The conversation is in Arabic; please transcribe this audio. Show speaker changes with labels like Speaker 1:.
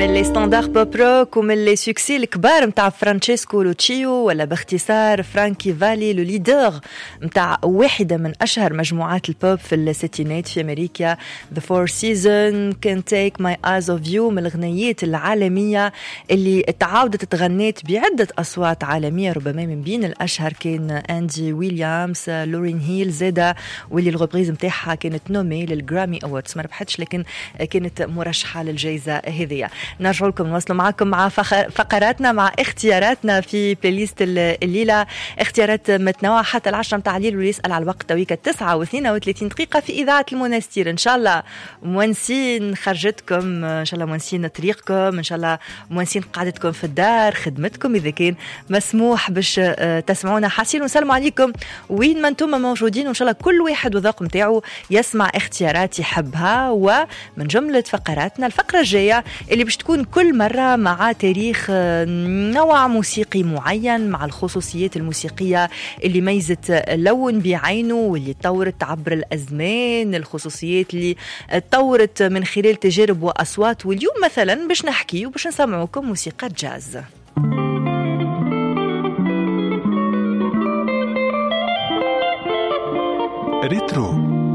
Speaker 1: من لي ستاندار بوب روك ومن لي سوكسي الكبار متاع فرانشيسكو لوتشيو، ولا باختصار فرانكي فالي، لو ليدر متاع واحدة من أشهر مجموعات البوب في الستينات في أمريكا. The Four Seasons، Can't Take My Eyes Off You، من الغنيات العالمية اللي تعاودت تغنيت بعدة أصوات عالمية، ربما من بين الأشهر كان أندي ويليامز، لورين هيل زادا، واللي الغبريز متاعها كانت نومي للجرامي أوردز، ما ربحتش لكن كانت مرشحة للجائزة هذه. نرجع لكم نواصلوا معكم مع فقراتنا، مع اختياراتنا في بلايليست الليلة، اختيارات متنوعة حتى 10 متاع الليل، واللي يسأل على الوقت تويكا 9:32 دقيقة في إذاعة المنستير. إن شاء الله موانسين خرجتكم، إن شاء الله موانسين طريقكم، إن شاء الله موانسين قعدتكم في الدار، خدمتكم إذا كان مسموح باش تسمعونا حاسين. ونسلم عليكم وين ما انتم موجودين، وإن شاء الله كل واحد وذوق متاعه يسمع اختيارات يحبها. ومن جملة فقراتنا الفقرة الجاية اللي باش تكون كل مرة مع تاريخ نوع موسيقي معين، مع الخصوصيات الموسيقية اللي ميزت لون بعينه واللي تطورت عبر الأزمان، الخصوصيات اللي تطورت من خلال تجارب وأصوات. واليوم مثلا باش نحكي وباش نسمعوكم موسيقى جاز.
Speaker 2: ريترو